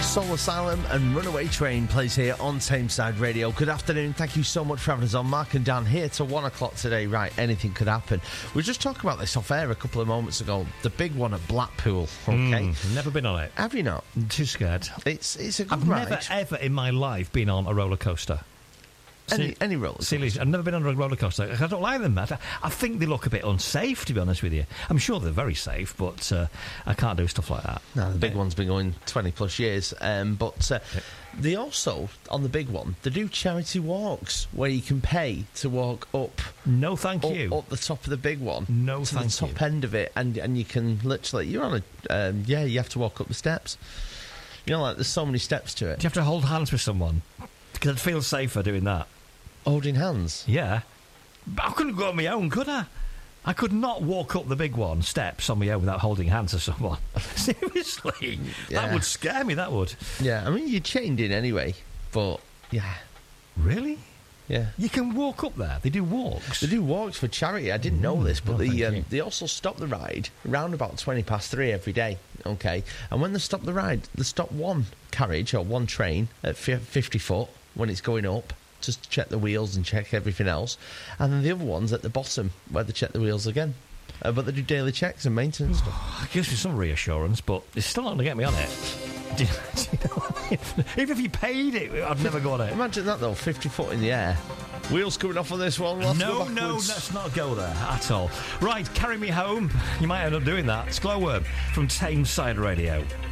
Soul Asylum and Runaway Train plays here on Tameside Radio. Good afternoon, thank you so much for having us on. Mark and Dan here till 1 o'clock today. Right, anything could happen. We were just talking about this off air a couple of moments ago. The big one at Blackpool, okay? Never been on it. Have you not? I'm too scared. It's a good ride. I've never, ever in my life been on a roller coaster. Any roller coaster? Seriously, I've never been on a roller coaster. I don't like them, Matt. I think they look a bit unsafe, to be honest with you. I'm sure they're very safe, but I can't do stuff like that. No, the big one's been going 20 plus years. But they also, on the big one, they do charity walks where you can pay to walk up. No, thank you. Up the top of the big one. No, to thank the top you. end of it, and you can literally, you're on a, you have to walk up the steps. You know, like there's so many steps to it. Do you have to hold hands with someone? Because I'd feel safer doing that. Holding hands? Yeah. But I couldn't go on my own, could I? I could not walk up the big one, steps on my own, without holding hands with someone. Seriously. Yeah. That would scare me, that would. Yeah, I mean, you're chained in anyway, but, yeah. Really? Yeah. You can walk up there. They do walks. They do walks for charity. I didn't know this, but thank they also stop the ride around about 3:20 every day, okay? And when they stop the ride, they stop one carriage or one train at 50 foot when it's going up, just to check the wheels and check everything else. And then the other one's at the bottom where they check the wheels again. But they do daily checks and maintenance stuff. It gives me some reassurance, but it's still not going to get me on it. Do you know what I mean? Even if you paid it, I'd never go on it. Imagine that, though, 50 foot in the air. Wheels coming off on this one. We'll have to go backwards. Let's not go there at all. Right, carry me home. You might end up doing that. It's Glowworm from Tameside Radio.